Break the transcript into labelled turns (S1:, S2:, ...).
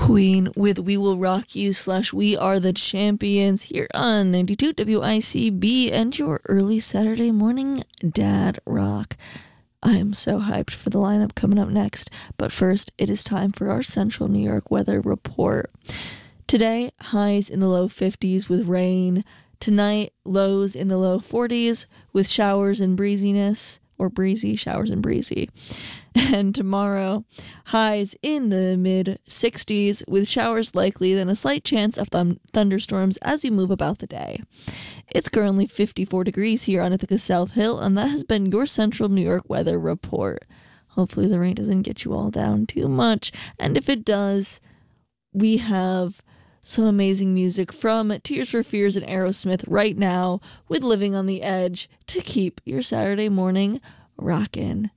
S1: Queen with We Will Rock You / We Are the Champions here on 92 WICB and your early Saturday morning dad rock. I am so hyped for the lineup coming up next, but first it is time for our Central New York weather report. Today, highs in the low 50s with rain. Tonight, lows in the low 40s with showers and breeziness, or breezy, showers and breezy. And tomorrow, highs in the mid 60s with showers likely, then a slight chance of thunderstorms as you move about the day. It's currently 54 degrees here on Ithaca South Hill, and that has been your Central New York weather report. Hopefully the rain doesn't get you all down too much, and if it does, we have some amazing music from Tears for Fears and Aerosmith right now with Living on the Edge to keep your Saturday morning rockin'.